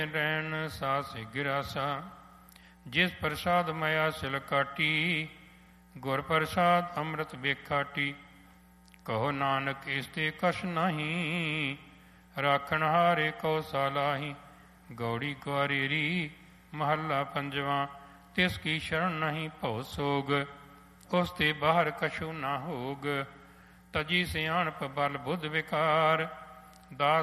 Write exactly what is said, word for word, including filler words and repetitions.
ਰਹਿਣ ਸਾਸ ਗਿਰਾਸਾ, ਜਿਸ ਪ੍ਰਸਾਦ ਮਾਇਆ ਸਿਲ ਕਾਟੀ, ਗੁਰ ਪ੍ਰਸਾਦ ਅੰਮ੍ਰਿਤ ਵੇਖਾਟੀ। ਕਹੋ ਨਾਨਕ ਇਸ ਤੇ ਕਛ ਨਹੀਂ, ਰਾਖਣ ਹਾਰੇ ਕਉ ਸਾਲਾਹੀ। ਗੌੜੀ ਕੁਆਰੀ ਮਹੱਲਾ ਪੰਜਵਾਂ। ਤਿਸ ਕੀ ਸ਼ਰਨ ਨਹੀਂ ਭਉ ਸੋਗ, ਉਸ ਤੇ ਬਾਹਰ ਕਛੂ ਨਾ ਹੋਗ। ਤਜੀ ਸਿਆਣਪ ਬਲ ਬੁੱਧ ਵਿਕਾਰ, ਦਾਸ